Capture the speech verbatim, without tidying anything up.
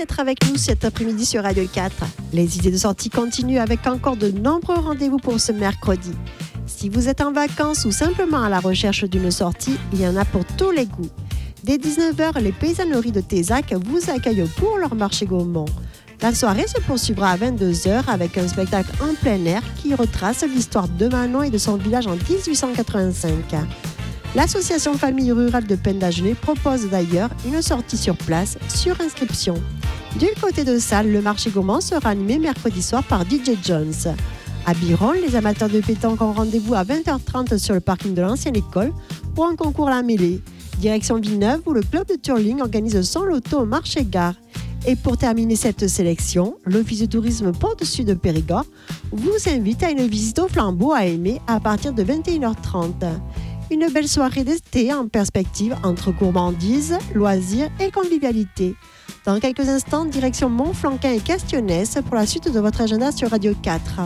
d'être avec nous cet après-midi sur Radio quatre. Les idées de sortie continuent avec encore de nombreux rendez-vous pour ce mercredi. Si vous êtes en vacances ou simplement à la recherche d'une sortie, il y en a pour tous les goûts. Dès dix-neuf heures, les paysanneries de Tézac vous accueillent pour leur marché gourmand. La soirée se poursuivra à vingt-deux heures avec un spectacle en plein air qui retrace l'histoire de Manon et de son village en dix-huit cent quatre-vingt-cinq. L'association Famille Rurale de Penn-d'Agenais propose d'ailleurs une sortie sur place sur inscription. Du côté de Salles, le marché gourmand sera animé mercredi soir par D J Jones. À Biron, les amateurs de pétanque ont rendez-vous à vingt heures trente sur le parking de l'ancienne école pour un concours à la mêlée. Direction Villeneuve où le club de Turling organise son loto au marché gare. Et pour terminer cette sélection, l'Office de tourisme Port-Sud de Périgord vous invite à une visite au flambeau à Aimé à partir de vingt et une heures trente. Une belle soirée d'été en perspective entre gourmandise, loisirs et convivialité. Dans quelques instants, direction Montflanquin et Castionnès pour la suite de votre agenda sur Radio quatre.